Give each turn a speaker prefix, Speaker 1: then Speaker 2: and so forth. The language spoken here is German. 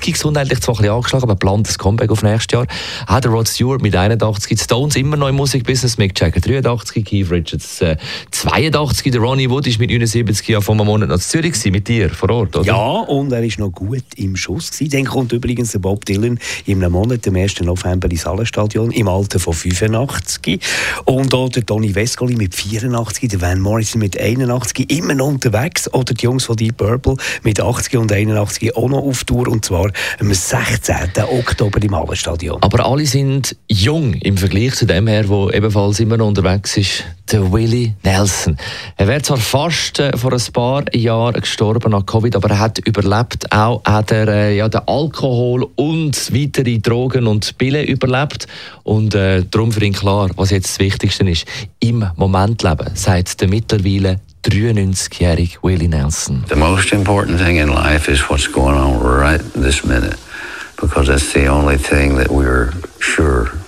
Speaker 1: 80, gesundheitlich zwar ein bisschen angeschlagen, aber plant das Comeback auf nächstes Jahr. Auch der Rod Stewart mit 81, die Stones immer noch im Musikbusiness, Mick Jagger 83, Keith Richards 82, der Ronnie Wood ist mit 79 Jahren vor einem Monat noch in Zürich gewesen, mit dir vor Ort, oder?
Speaker 2: Ja, und er ist noch gut im Schuss gewesen. Dann kommt übrigens der Bob Dylan in einem Monat, am 1. November, ins Hallenstadion, im Alter von 85. Und auch der Tony Vescoli mit 84, der Van Morrison mit 81, immer noch unterwegs. Oder die Jungs von Deep Purple mit 80 und 81 auch noch auf Tour, und zwar am 16. Oktober im Hallenstadion.
Speaker 1: Aber alle sind jung im Vergleich zu dem her, der ebenfalls immer noch unterwegs ist, der Willie Nelson. Er wäre zwar fast vor ein paar Jahren gestorben nach Covid, aber er hat überlebt. Auch hat er den Alkohol und weitere Drogen und Pillen überlebt. Und darum für ihn klar, was jetzt das Wichtigste ist, im Moment leben, sagt der mittlerweile 93-jährige Willie Nelson.
Speaker 3: The most important thing in life is what's going on right this minute, because that's the only thing that we're sure